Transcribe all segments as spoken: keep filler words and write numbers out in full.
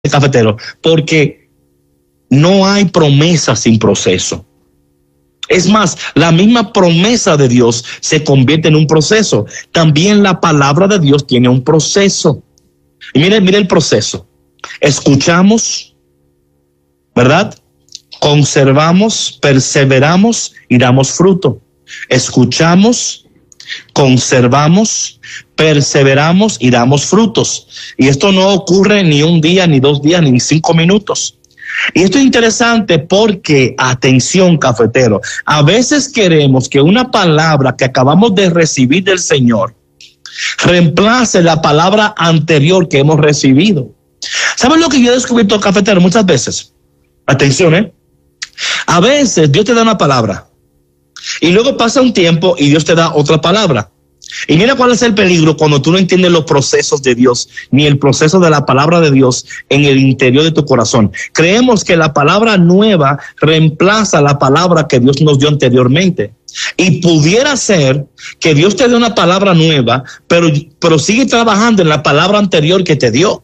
cafetero, porque no hay promesa sin proceso. Es más, la misma promesa de Dios se convierte en un proceso. También la palabra de Dios tiene un proceso. Y mire, mire el proceso. Escuchamos, ¿verdad? Conservamos, perseveramos y damos fruto. Escuchamos, conservamos, perseveramos y damos frutos. Y esto no ocurre ni un día, ni dos días, ni cinco minutos. Y esto es interesante porque, atención, cafetero, a veces queremos que una palabra que acabamos de recibir del Señor reemplace la palabra anterior que hemos recibido. ¿Saben lo que yo he descubierto, cafetero? Muchas veces, atención, ¿eh? A veces Dios te da una palabra y luego pasa un tiempo y Dios te da otra palabra. Y mira cuál es el peligro cuando tú no entiendes los procesos de Dios, ni el proceso de la palabra de Dios en el interior de tu corazón. Creemos que la palabra nueva reemplaza la palabra que Dios nos dio anteriormente. Y pudiera ser que Dios te dé una palabra nueva, pero, pero sigue trabajando en la palabra anterior que te dio. O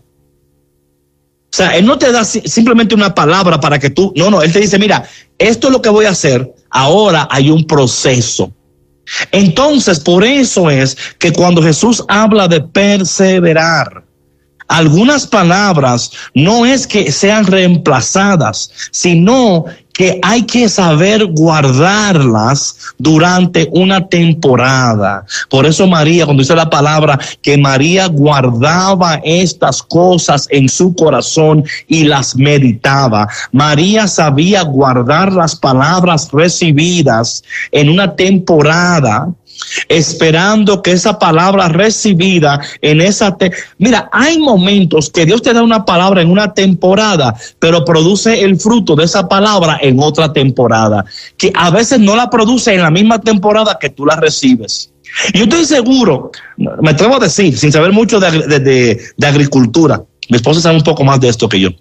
sea, Él no te da simplemente una palabra para que tú, no, no, Él te dice, mira, esto es lo que voy a hacer, ahora hay un proceso. Entonces, por eso es que cuando Jesús habla de perseverar, algunas palabras no es que sean reemplazadas, sino que hay que saber guardarlas durante una temporada. Por eso María, cuando dice la palabra que María guardaba estas cosas en su corazón y las meditaba, María sabía guardar las palabras recibidas en una temporada, esperando que esa palabra recibida en esa te- mira, hay momentos que Dios te da una palabra en una temporada, pero produce el fruto de esa palabra en otra temporada, que a veces no la produce en la misma temporada que tú la recibes. Yo estoy seguro, me atrevo a decir, sin saber mucho de, de, de, de agricultura, mi esposa sabe un poco más de esto que yo,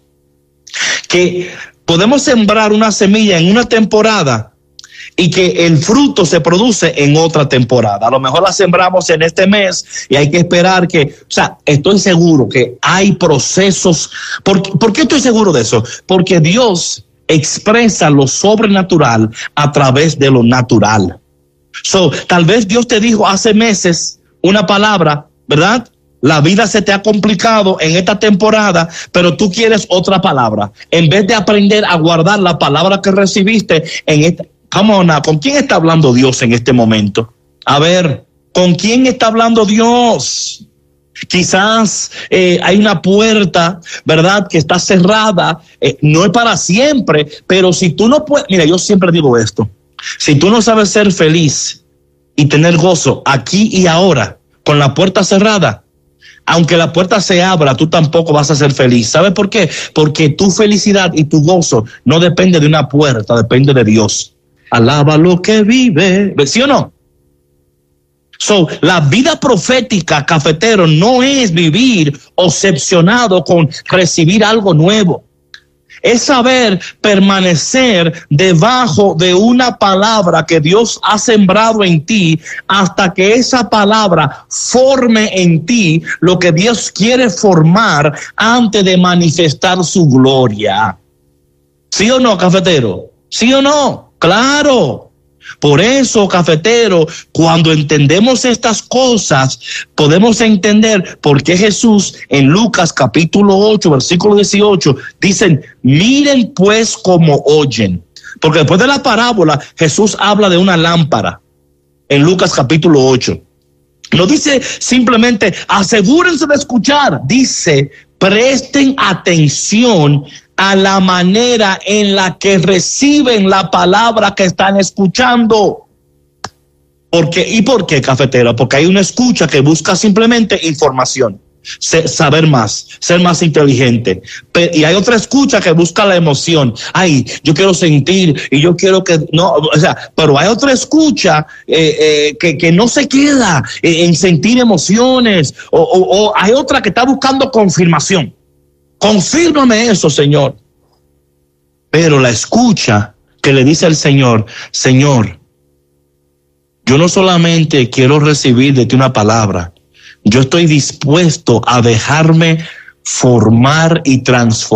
que podemos sembrar una semilla en una temporada y que el fruto se produce en otra temporada. A lo mejor la sembramos en este mes y hay que esperar que, o sea, estoy seguro que hay procesos. ¿Por, ¿por qué estoy seguro de eso? Porque Dios expresa lo sobrenatural a través de lo natural. So, tal vez Dios te dijo hace meses una palabra, ¿verdad? La vida se te ha complicado en esta temporada, pero tú quieres otra palabra. En vez de aprender a guardar la palabra que recibiste en esta... Come on now, ¿con quién está hablando Dios en este momento? A ver, ¿con quién está hablando Dios? Quizás eh, hay una puerta, ¿verdad?, que está cerrada, eh, no es para siempre, pero si tú no puedes, mira, yo siempre digo esto, si tú no sabes ser feliz y tener gozo aquí y ahora, con la puerta cerrada, aunque la puerta se abra, tú tampoco vas a ser feliz. ¿Sabes por qué? Porque tu felicidad y tu gozo no depende de una puerta, depende de Dios. Alaba lo que vive, ¿sí o no? So, la vida profética, cafetero, no es vivir obsesionado con recibir algo nuevo. Es saber permanecer debajo de una palabra que Dios ha sembrado en ti hasta que esa palabra forme en ti lo que Dios quiere formar antes de manifestar su gloria. ¿Sí o no, cafetero? ¿Sí o no? Claro. Por eso, cafetero, cuando entendemos estas cosas, podemos entender por qué Jesús en Lucas capítulo ocho, versículo dieciocho, dicen, miren pues cómo oyen. Porque después de la parábola, Jesús habla de una lámpara en Lucas capítulo ocho. No dice simplemente, asegúrense de escuchar, dice, presten atención a la manera en la que reciben la palabra que están escuchando. Porque, ¿y por qué, cafetero? Porque hay una escucha que busca simplemente información, saber más, ser más inteligente. Y hay otra escucha que busca la emoción. Ay, yo quiero sentir y yo quiero que no, o sea, pero hay otra escucha eh, eh, que, que no se queda en sentir emociones, o, o, o hay otra que está buscando confirmación. Confírmame eso, Señor. Pero la escucha que le dice al Señor, Señor, yo no solamente quiero recibir de ti una palabra, yo estoy dispuesto a dejarme formar y transformar